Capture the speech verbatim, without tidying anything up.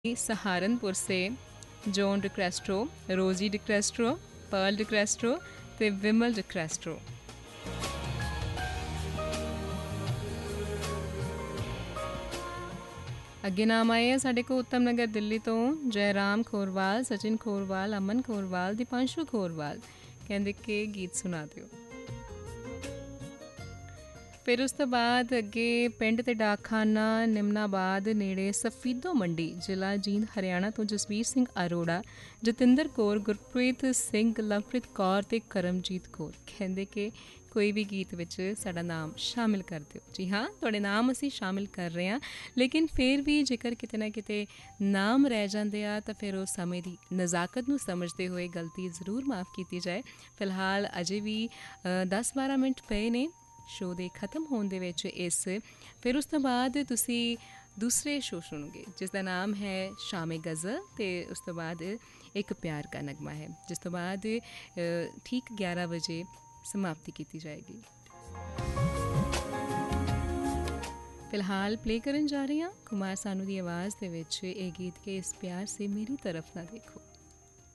सहारनपुर से जॉन डिक्रेस्ट्रो, रोजी डिक्रेस्ट्रो, पर्ल डिक्रेस्ट्रो ते विमल डिक्रेस्ट्रो। अगे नाम आए हैं साढ़े को उत्तम नगर दिल्ली तो जयराम खोरवाल, सचिन खोरवाल, अमन खोरवाल, दीपांशु खोरवाल कहते कि गीत सुना दिओ। फिर उस तो बाद अगे पिंड ते डाकखाना निमनाबाद नेड़े सफीदो मंडी जिला जींद हरियाणा तो जसवीर सिंह अरोड़ा, जतिंदर कौर, गुरप्रीत सिंह, लवप्रीत कौर ते करमजीत कौर कहते कि कोई भी गीत विच साडा नाम शामिल कर दिओ। जी हाँ, तुहाडे नाम असीं शामिल कर रहे हैं, लेकिन फिर भी जेकर किते ना किते नाम रह जाते आ तो फिर उस समय की नज़ाकत नूं समझते हुए गलती जरूर माफ़ की जाए। फिलहाल अजे भी दस बारह मिनट पे ने शो दे खत्म होने दे विच इस। फिर उस तो बाद तुसी दूसरे शो सुनोगे जिसका नाम है शामे गज़ल, तो उस तो बाद एक प्यार का नगमा है, जिस तो बाद ठीक ग्यारह बजे समाप्ति की जाएगी। फिलहाल प्ले करन जा रही हूँ कुमार सानू की आवाज़ दे विच ये गीत के इस प्यार से मेरी तरफ ना देखो।